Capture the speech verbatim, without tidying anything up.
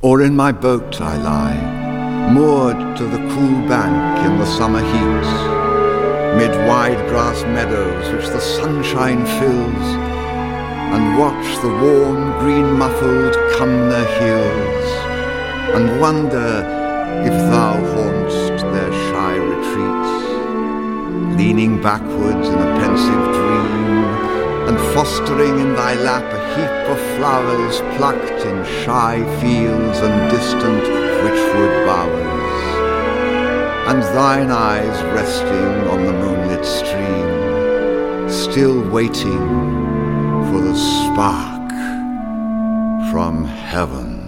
Or in my boat I lie, moored to the cool bank in the summer heat, mid wide grass meadows which the sunshine fills, and watch the warm green muffled Cumnor hills, and wonder if thou haunt'st their shy retreats, leaning backwards in a pensive dream, and fostering in thy lap a heap of flowers plucked in shy fields and distant witchwood bowers, and thine eyes resting on the moonlit stream, still waiting for the spark from heaven.